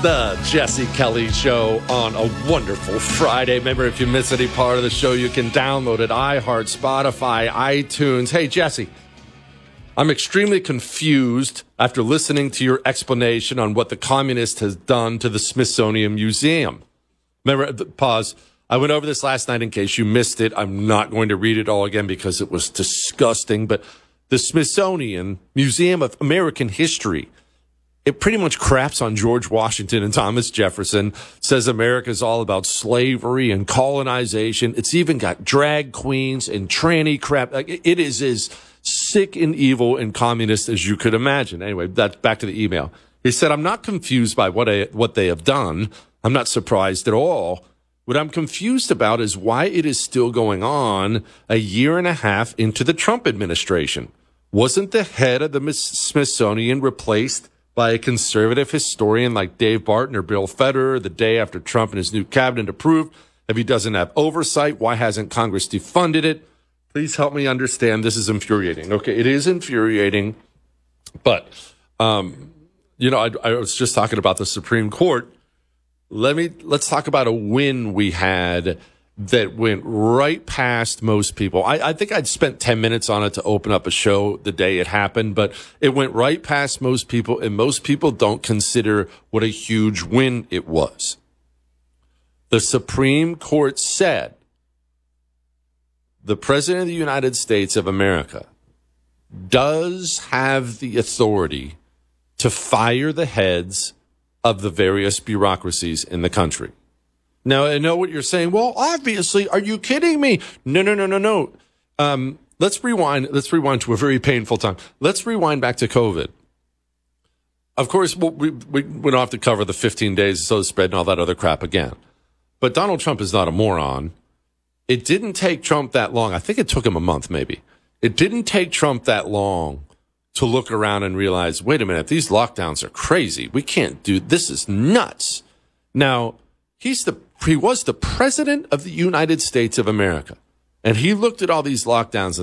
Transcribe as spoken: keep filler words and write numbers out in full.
The Jesse Kelly Show on a wonderful Friday. Remember, if you miss any part of the show, you can download it. iHeart, Spotify, iTunes. Hey, Jesse, I'm extremely confused after listening to your explanation on what the communist has done to the Smithsonian Museum. Remember, pause. I went over this last night in case you missed it. I'm not going to read it all again because it was disgusting. But the Smithsonian Museum of American History, it pretty much craps on George Washington and Thomas Jefferson, says America is all about slavery and colonization. It's even got drag queens and tranny crap. It is as sick and evil and communist as you could imagine. Anyway, that's back to the email. He said, I'm not confused by what, I, what they have done. I'm not surprised at all. What I'm confused about is why it is still going on a year and a half into the Trump administration. Wasn't the head of the Smithsonian replaced by a conservative historian like Dave Barton or Bill Federer the day after Trump and his new cabinet approved? If he doesn't have oversight, why hasn't Congress defunded it? Please help me understand. This is infuriating. Okay, it is infuriating, but, um, you know, I, I was just talking about the Supreme Court. Let me, let's talk about a win we had that went right past most people. I, I think I'd spent ten minutes on it to open up a show the day it happened, but it went right past most people, and most people don't consider what a huge win it was. The Supreme Court said the President of the United States of America does have the authority to fire the heads of the various bureaucracies in the country. Now, I know what you're saying. Well, obviously, are you kidding me? No, no, no, no, no. Um, let's rewind. Let's rewind to a very painful time. Let's rewind back to COVID. Of course, we, we went off to cover the fifteen days so spread and all that other crap again. But Donald Trump is not a moron. It didn't take Trump that long. I think it took him a month, maybe. It didn't take Trump that long to look around and realize, wait a minute, these lockdowns are crazy. We can't do this. Is nuts. Now, he's the he was the president of the United States of America, and he looked at all these lockdowns